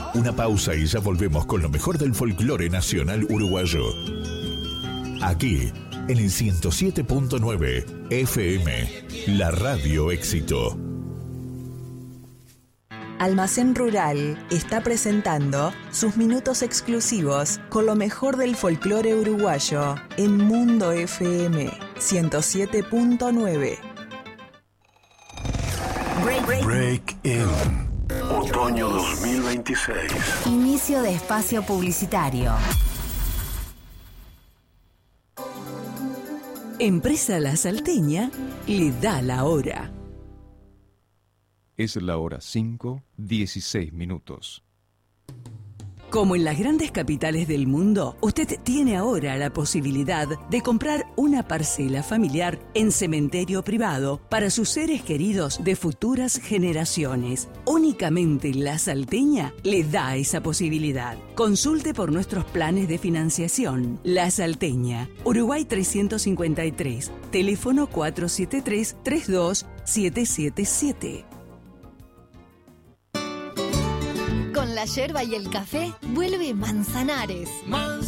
Una pausa y ya volvemos con lo mejor del folclore nacional uruguayo. Aquí, en el 107.9 FM, la Radio Éxito. Almacén Rural está presentando sus minutos exclusivos con lo mejor del folclore uruguayo en Mundo FM 107.9. Break In. Otoño 2026. Inicio de espacio publicitario. Empresa La Salteña le da la hora. Es la hora 5:16. Como en las grandes capitales del mundo, usted tiene ahora la posibilidad de comprar una parcela familiar en cementerio privado para sus seres queridos de futuras generaciones. Únicamente La Salteña le da esa posibilidad. Consulte por nuestros planes de financiación. La Salteña, Uruguay 353, teléfono 473-32777. Con la yerba y el café, vuelve Manzanares.